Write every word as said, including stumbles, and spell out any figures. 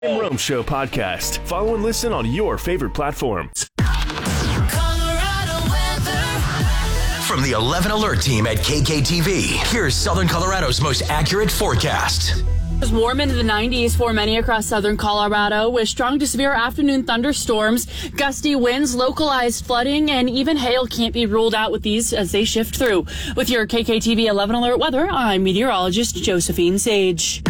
Rome Show podcast. Follow and listen on your favorite platform. From the eleven Alert team at K K T V, here's Southern Colorado's most accurate forecast. It's warm into the nineties for many across southern Colorado with strong to severe afternoon thunderstorms, gusty winds, localized flooding, and even hail can't be ruled out with these as they shift through. With your K K T V eleven Alert weather, I'm meteorologist Josephine Sage.